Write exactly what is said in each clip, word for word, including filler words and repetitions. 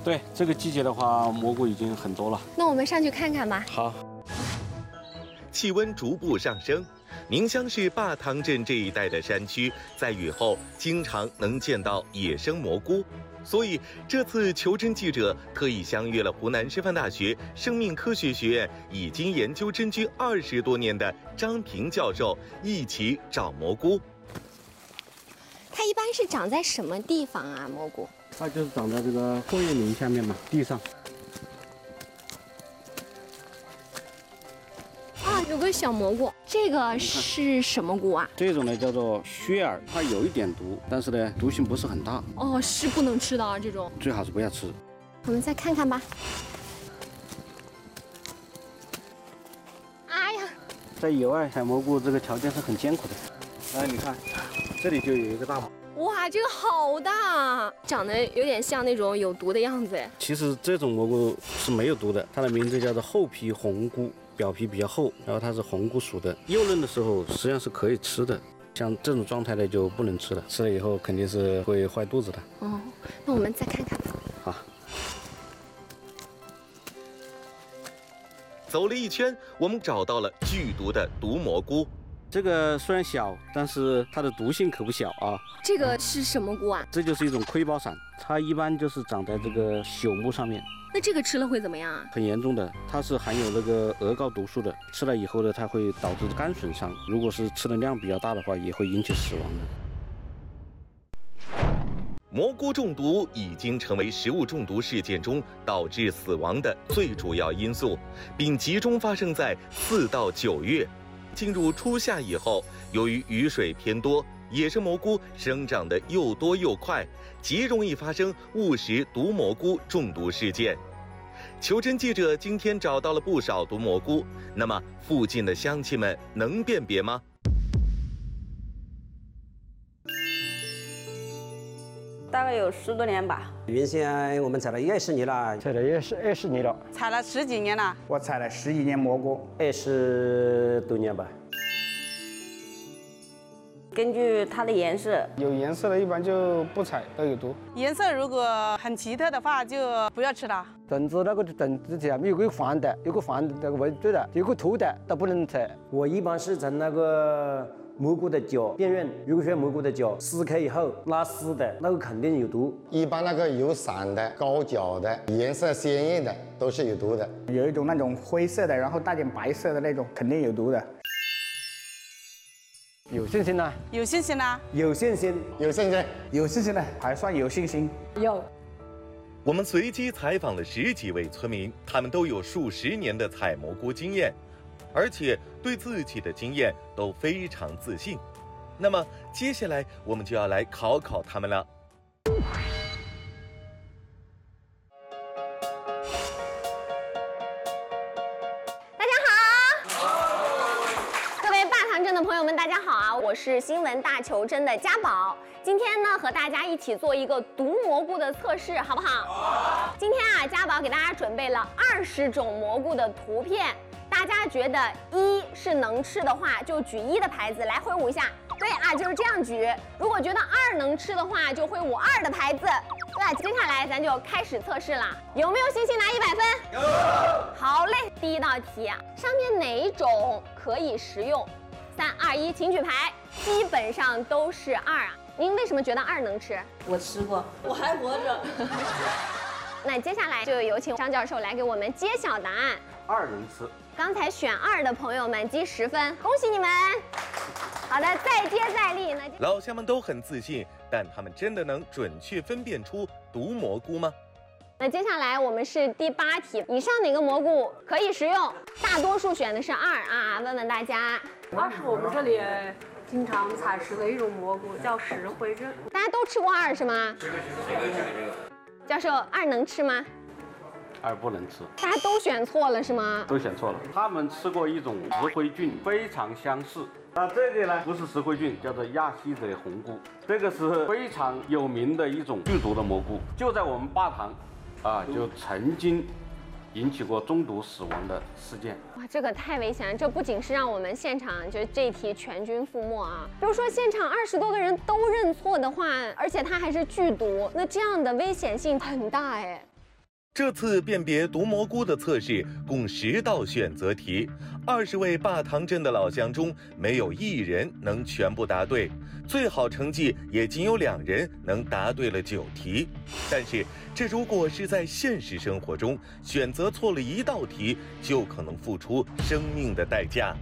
对，这个季节的话，蘑菇已经很多了。 那我们上去看看吧。 好。 气温逐步上升，宁乡市坝塘镇这一带的山区，在雨后经常能见到野生蘑菇。所以这次求真记者特意相约了湖南师范大学生命科学学院已经研究真菌二十多年的张平教授，一起找蘑菇。 它一般是长在什么地方啊？蘑菇？ 它就是长在这个阔叶林下面嘛，地上。 啊，有个小蘑菇，这个是什么菇啊？ 这种呢叫做靴耳，它有一点毒，但是呢毒性不是很大。 哦，是不能吃的啊，这种最好是不要吃。 我们再看看吧。哎呀， 在野外采蘑菇这个条件是很艰苦的。来，你看，这里就有一个大蘑。 哇，这个好大，长得有点像那种有毒的样子哎。 其实这种蘑菇是没有毒的，它的名字叫做厚皮红菇，表皮比较厚，然后它是红菇属的。幼嫩的时候实际上是可以吃的，像这种状态的就不能吃了，吃了以后肯定是会坏肚子的。 哦，那我们再看看吧。 好。 走了一圈，我们找到了剧毒的毒蘑菇。 这个虽然小，但是它的毒性可不小啊。 这个是什么菇啊？ 这就是一种盔包伞，它一般就是长在这个朽木上面。 那这个吃了会怎么样啊？ 很严重的，它是含有那个鹅膏毒素的，吃了以后呢，它会导致肝损伤。如果是吃的量比较大的话，也会引起死亡的。 蘑菇中毒已经成为食物中毒事件中导致死亡的最主要因素，并集中发生在四到九月。进入初夏以后，由于雨水偏多，野生蘑菇生长得又多又快，极容易发生误食毒蘑菇中毒事件。求真记者今天找到了不少毒蘑菇，那么附近的乡亲们能辨别吗？ 大概有十多年吧。 原先我们采了二十年了， 采了二十二十年了， 采了十几年了。 我采了十一年蘑菇， 二十多年吧。 根据它的颜色， 有颜色的一般就不采，都有毒。 颜色如果很奇特的话，就不要吃了。 疹子那个疹子前面有个黄的，有个黄的那个纹对的，有个凸的都不能采。 我一般是从那个蘑菇的脚辨认，如果说蘑菇的脚撕开以后拉丝的，那个肯定有毒。 一般那个有伞的、高脚的、颜色鲜艳的都是有毒的。 有一种那种灰色的，然后带点白色的那种，肯定有毒的。有信心呢？ 有信心呢？ 有信心， 有信心， 有信心呢，还算有信心。 有。 我们随机采访了十几位村民，他们都有数十年的采蘑菇经验，而且对自己的经验都非常自信。那么接下来我们就要来考考他们了。 朋友们，大家好啊！我是新闻大求真的家宝，今天呢和大家一起做一个毒蘑菇的测试，好不好？好。今天啊，家宝给大家准备了二十种蘑菇的图片，大家觉得一是能吃的话，就举一的牌子来挥舞一下。对啊，就是这样举。如果觉得二能吃的话，就挥舞二的牌子。对啊，接下来咱就开始测试了，有没有信心拿一百分？有。好嘞，第一道题啊，上面哪一种可以食用？三二一，请举牌。基本上都是二啊。您为什么觉得二能吃？ 我吃过，我还活着。 那接下来就有请张教授来给我们揭晓答案。 二能吃。 刚才选二的朋友们积十分，恭喜你们。好的，再接再厉。那老乡们都很自信，但他们真的能准确分辨出毒蘑菇吗？ 那接下来我们是第八题，以上哪个蘑菇可以食用？大多数选的是二啊，问问大家。 二是我们这里经常采食的一种蘑菇，叫石灰症。 大家都吃过二是吗？这个这个这个。教授，二能吃吗？ 二不能吃。 大家都选错了是吗？ 都选错了。他们吃过一种石灰菌，非常相似。那这个呢，不是石灰菌，叫做亚细嘴红菇，这个是非常有名的一种剧毒的蘑菇，就在我们坝塘。啊，就曾经引起过中毒死亡的事件。 哇，这个太危险了！这不仅是让我们现场就这一题全军覆没啊，比如说现场二十多个人都认错的话，而且它还是剧毒，那这样的危险性很大哎。 这次辨别毒蘑菇的测试共十道选择题，二十位坝塘镇的老乡中没有一人能全部答对，最好成绩也仅有两人能答对了九题。但是，这如果是在现实生活中，选择错了一道题，就可能付出生命的代价。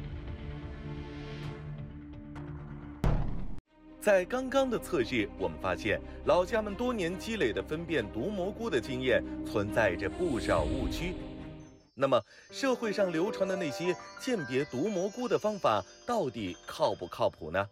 在刚刚的测试，我们发现老乡们多年积累的分辨毒蘑菇的经验存在着不少误区。那么，社会上流传的那些鉴别毒蘑菇的方法到底靠不靠谱呢？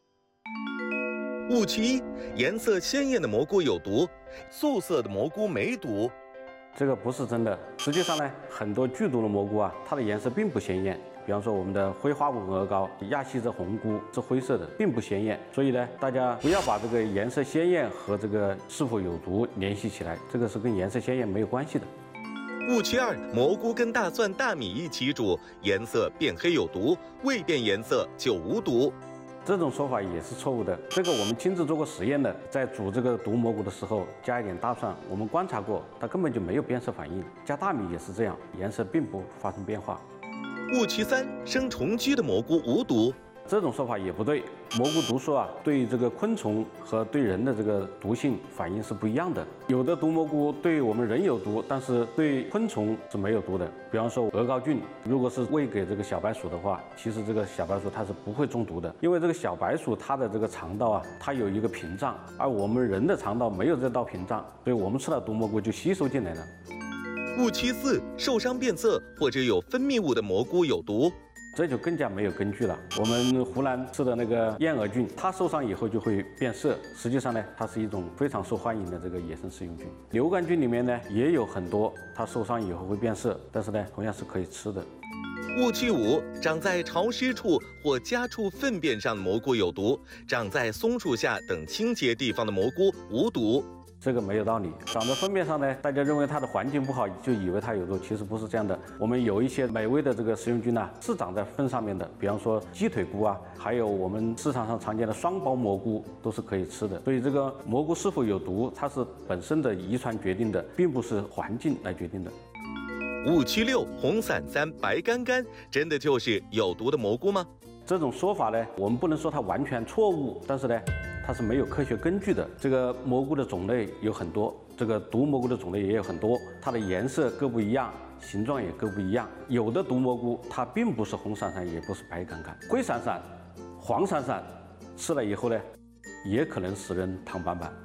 误区一：颜色鲜艳的蘑菇有毒，素色的蘑菇没毒。 这个不是真的。实际上呢，很多剧毒的蘑菇啊，它的颜色并不鲜艳。比方说我们的灰花纹鹅膏、亚细泽红菇是灰色的，并不鲜艳。所以呢，大家不要把这个颜色鲜艳和这个是否有毒联系起来，这个是跟颜色鲜艳没有关系的。 误区二：蘑菇跟大蒜、大米一起煮，颜色变黑有毒，未变颜色就无毒。 这种说法也是错误的。这个我们亲自做过实验的，在煮这个毒蘑菇的时候，加一点大蒜，我们观察过，它根本就没有变色反应。加大米也是这样，颜色并不发生变化。 误区三：生虫居的蘑菇无毒。 这种说法也不对。蘑菇毒素啊，对这个昆虫和对人的这个毒性反应是不一样的。有的毒蘑菇对我们人有毒，但是对昆虫是没有毒的。比方说鹅膏菌，如果是喂给这个小白鼠的话，其实这个小白鼠它是不会中毒的，因为这个小白鼠它的这个肠道啊，它有一个屏障，而我们人的肠道没有这道屏障，所以我们吃了毒蘑菇就吸收进来了。 误区四：受伤变色或者有分泌物的蘑菇有毒。 这就更加没有根据了。我们湖南吃的那个燕蛾菌，它受伤以后就会变色，实际上呢，它是一种非常受欢迎的这个野生食用菌。流杆菌里面呢也有很多，它受伤以后会变色，但是呢，同样是可以吃的。 误区五：长在潮湿处或家畜粪便上的蘑菇有毒，长在松树下等清洁地方的蘑菇无毒。 这个没有道理，长在粪便上呢，大家认为它的环境不好，就以为它有毒，其实不是这样的。我们有一些美味的这个食用菌呢、啊，是长在粪上面的，比方说鸡腿菇啊，还有我们市场上常见的双胞蘑菇都是可以吃的。所以这个蘑菇是否有毒，它是本身的遗传决定的，并不是环境来决定的。 误区六：红伞伞、白干干，真的就是有毒的蘑菇吗？ 这种说法呢，我们不能说它完全错误，但是呢，它是没有科学根据的。这个蘑菇的种类有很多，这个毒蘑菇的种类也有很多，它的颜色各不一样，形状也各不一样。有的毒蘑菇它并不是红闪闪，也不是白干干，灰闪闪、黄闪闪，吃了以后呢，也可能使人躺板板。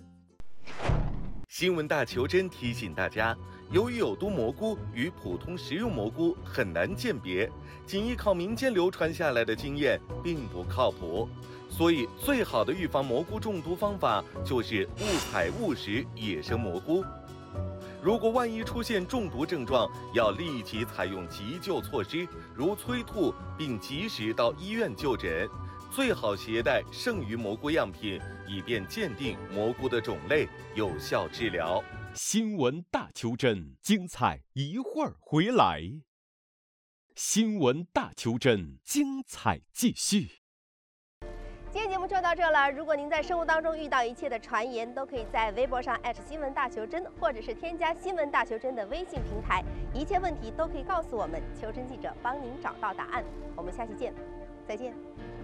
新闻大求真提醒大家，由于有毒蘑菇与普通食用蘑菇很难鉴别，仅依靠民间流传下来的经验并不靠谱，所以最好的预防蘑菇中毒方法就是勿采勿食野生蘑菇。如果万一出现中毒症状，要立即采用急救措施，如催吐，并及时到医院就诊。最好携带剩余蘑菇样品，以便鉴定蘑菇的种类，有效治疗。 新闻大求真，精彩一会儿回来。新闻大求真，精彩继续。 今天节目就到这了。如果您在生活当中遇到一切的传言，都可以在微博上新闻大求真，或者是添加新闻大求真的微信平台，一切问题都可以告诉我们，求真记者帮您找到答案。我们下期见，再见。